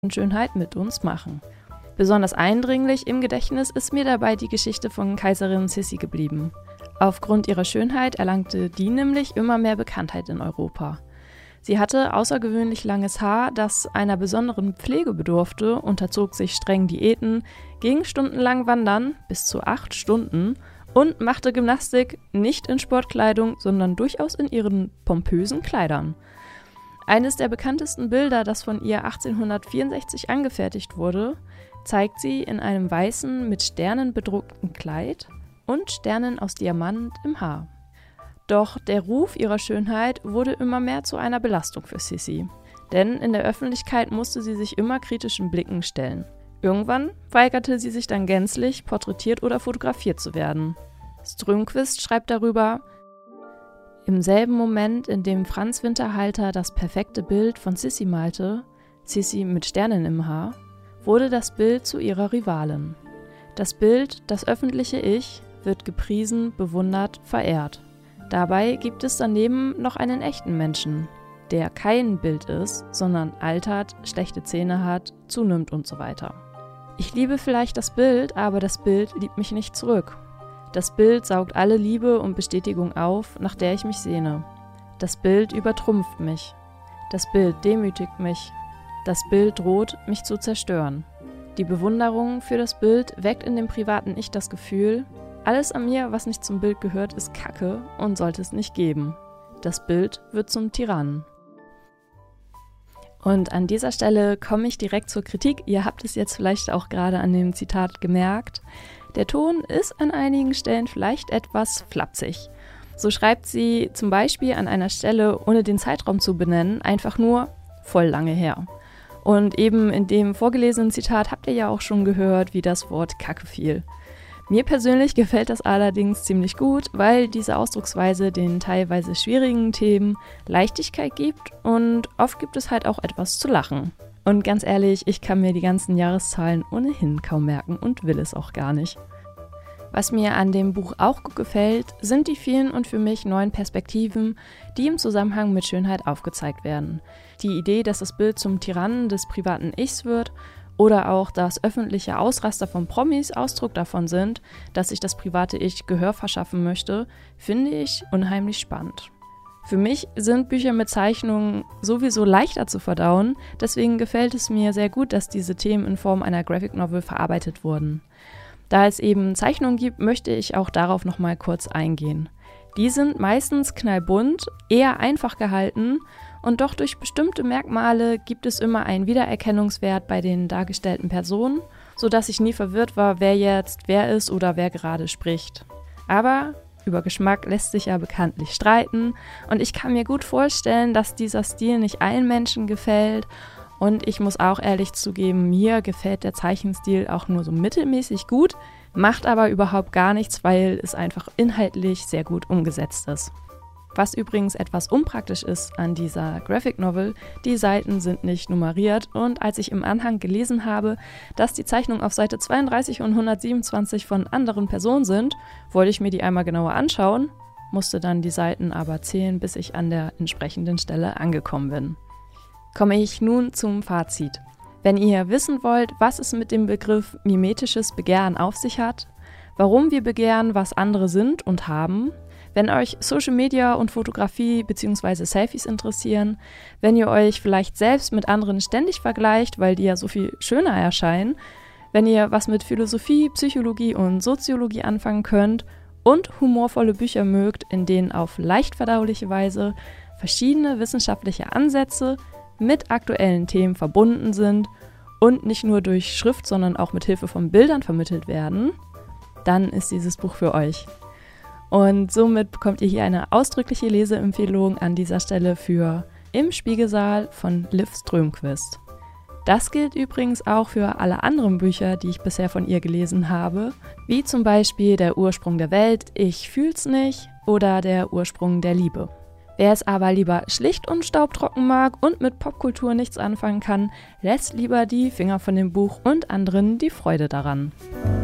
Schönheit mit uns machen. Besonders eindringlich im Gedächtnis ist mir dabei die Geschichte von Kaiserin Sissi geblieben. Aufgrund ihrer Schönheit erlangte die nämlich immer mehr Bekanntheit in Europa. Sie hatte außergewöhnlich langes Haar, das einer besonderen Pflege bedurfte, unterzog sich strengen Diäten, ging stundenlang wandern, bis zu 8 Stunden, und machte Gymnastik nicht in Sportkleidung, sondern durchaus in ihren pompösen Kleidern. Eines der bekanntesten Bilder, das von ihr 1864 angefertigt wurde, zeigt sie in einem weißen, mit Sternen bedruckten Kleid und Sternen aus Diamant im Haar. Doch der Ruf ihrer Schönheit wurde immer mehr zu einer Belastung für Sissi. Denn in der Öffentlichkeit musste sie sich immer kritischen Blicken stellen. Irgendwann weigerte sie sich dann gänzlich, porträtiert oder fotografiert zu werden. Strömquist schreibt darüber: Im selben Moment, in dem Franz Winterhalter das perfekte Bild von Sissi malte, Sissi mit Sternen im Haar, wurde das Bild zu ihrer Rivalin. Das Bild, das öffentliche Ich, wird gepriesen, bewundert, verehrt. Dabei gibt es daneben noch einen echten Menschen, der kein Bild ist, sondern altert, schlechte Zähne hat, zunimmt und so weiter. Ich liebe vielleicht das Bild, aber das Bild liebt mich nicht zurück. Das Bild saugt alle Liebe und Bestätigung auf, nach der ich mich sehne. Das Bild übertrumpft mich. Das Bild demütigt mich. Das Bild droht, mich zu zerstören. Die Bewunderung für das Bild weckt in dem privaten Ich das Gefühl, alles an mir, was nicht zum Bild gehört, ist Kacke und sollte es nicht geben. Das Bild wird zum Tyrannen. Und an dieser Stelle komme ich direkt zur Kritik. Ihr habt es jetzt vielleicht auch gerade an dem Zitat gemerkt. Der Ton ist an einigen Stellen vielleicht etwas flapsig. So schreibt sie zum Beispiel an einer Stelle, ohne den Zeitraum zu benennen, einfach nur voll lange her. Und eben in dem vorgelesenen Zitat habt ihr ja auch schon gehört, wie das Wort Kacke fiel. Mir persönlich gefällt das allerdings ziemlich gut, weil diese Ausdrucksweise den teilweise schwierigen Themen Leichtigkeit gibt und oft gibt es halt auch etwas zu lachen. Und ganz ehrlich, ich kann mir die ganzen Jahreszahlen ohnehin kaum merken und will es auch gar nicht. Was mir an dem Buch auch gut gefällt, sind die vielen und für mich neuen Perspektiven, die im Zusammenhang mit Schönheit aufgezeigt werden. Die Idee, dass das Bild zum Tyrannen des privaten Ichs wird oder auch, dass öffentliche Ausraster von Promis Ausdruck davon sind, dass sich das private Ich Gehör verschaffen möchte, finde ich unheimlich spannend. Für mich sind Bücher mit Zeichnungen sowieso leichter zu verdauen, deswegen gefällt es mir sehr gut, dass diese Themen in Form einer Graphic Novel verarbeitet wurden. Da es eben Zeichnungen gibt, möchte ich auch darauf nochmal kurz eingehen. Die sind meistens knallbunt, eher einfach gehalten und doch durch bestimmte Merkmale gibt es immer einen Wiedererkennungswert bei den dargestellten Personen, sodass ich nie verwirrt war, wer jetzt wer ist oder wer gerade spricht. Aber über Geschmack lässt sich ja bekanntlich streiten und ich kann mir gut vorstellen, dass dieser Stil nicht allen Menschen gefällt. Und ich muss auch ehrlich zugeben, mir gefällt der Zeichenstil auch nur so mittelmäßig gut, macht aber überhaupt gar nichts, weil es einfach inhaltlich sehr gut umgesetzt ist. Was übrigens etwas unpraktisch ist an dieser Graphic Novel, die Seiten sind nicht nummeriert und als ich im Anhang gelesen habe, dass die Zeichnungen auf Seite 32 und 127 von anderen Personen sind, wollte ich mir die einmal genauer anschauen, musste dann die Seiten aber zählen, bis ich an der entsprechenden Stelle angekommen bin. Komme ich nun zum Fazit. Wenn ihr wissen wollt, was es mit dem Begriff mimetisches Begehren auf sich hat, warum wir begehren, was andere sind und haben, wenn euch Social Media und Fotografie bzw. Selfies interessieren, wenn ihr euch vielleicht selbst mit anderen ständig vergleicht, weil die ja so viel schöner erscheinen, wenn ihr was mit Philosophie, Psychologie und Soziologie anfangen könnt und humorvolle Bücher mögt, in denen auf leicht verdauliche Weise verschiedene wissenschaftliche Ansätze mit aktuellen Themen verbunden sind und nicht nur durch Schrift, sondern auch mit Hilfe von Bildern vermittelt werden, dann ist dieses Buch für euch. Und somit bekommt ihr hier eine ausdrückliche Leseempfehlung an dieser Stelle für Im Spiegelsaal von Liv Strömquist. Das gilt übrigens auch für alle anderen Bücher, die ich bisher von ihr gelesen habe, wie zum Beispiel Der Ursprung der Welt, Ich fühl's nicht oder Der Ursprung der Liebe. Wer es aber lieber schlicht und staubtrocken mag und mit Popkultur nichts anfangen kann, lässt lieber die Finger von dem Buch und anderen die Freude daran.